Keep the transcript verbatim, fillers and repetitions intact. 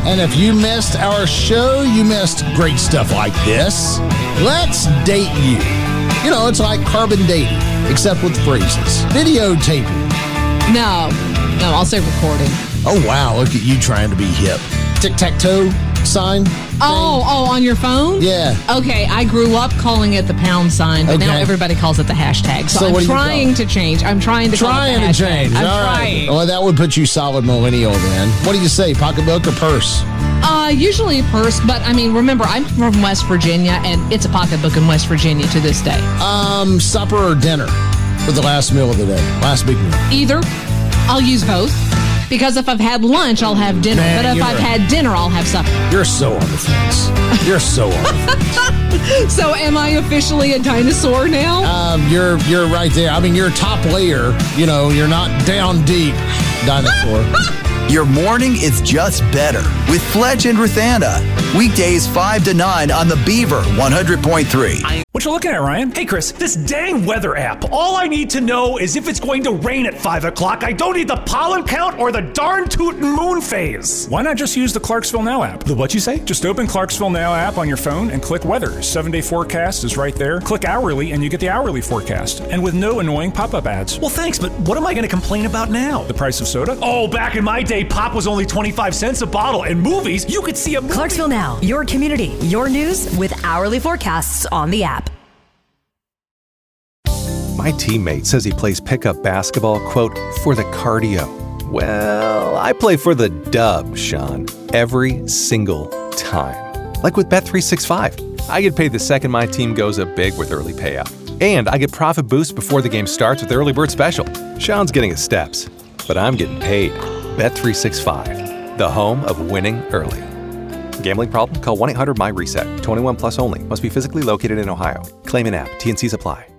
And if you missed our show, you missed great stuff like this. Let's date you. You know, it's like carbon dating, except with phrases. Videotaping. No. No, I'll say recording. Oh, wow. Look at you trying to be hip. Tic-tac-toe sign? Oh, thing? oh, on your phone? Yeah. Okay, I grew up calling it the pound sign, but Okay. now everybody calls it the hashtag. So, So what I'm do you trying call to change. I'm trying to Trying call it to the hashtag. change. I'm All trying. right. Well, that would put you solid millennial then. What do you say, pocketbook or purse? Uh, usually a purse, but I mean, remember, I'm from West Virginia, and it's a pocketbook in West Virginia to this day. Um, supper or dinner for the last meal of the day? Last big meal. Either. I'll use both. Because if I've had lunch, I'll have dinner. Man, but if you're I've right. had dinner, I'll have supper. You're so on the fence. You're so on the fence. So am I officially a dinosaur now? Um, you're you're right there. I mean, you're top layer. You know, you're not down deep, dinosaur. Your morning is just better with Fletch and Ruthanna. Weekdays five to nine on the Beaver one hundred point three. What you looking at, Ryan? Hey, Chris, this dang weather app. All I need to know is if it's going to rain at five o'clock. I don't need the pollen count or the darn tootin' moon phase. Why not just use the Clarksville Now app? The what you say? Just open Clarksville Now app on your phone and click weather. Seven-day forecast is right there. Click hourly and you get the hourly forecast. And with no annoying pop-up ads. Well, thanks, but what am I going to complain about now? The price of soda? Oh, back in my day, pop was only twenty-five cents a bottle. And movies, you could see a movie. Clarksville Now, your community, your news with hourly forecasts on the app. My teammate says he plays pickup basketball, quote, for the cardio. Well, I play for the dub, Sean, every single time. Like with Bet three sixty-five. I get paid the second my team goes up big with early payout. And I get profit boosts before the game starts with the early bird special. Sean's getting his steps, but I'm getting paid. Bet three sixty-five, the home of winning early. Gambling problem? Call one eight hundred M Y RESET. twenty-one plus only. Must be physically located in Ohio. Claim an app. T and Cs apply.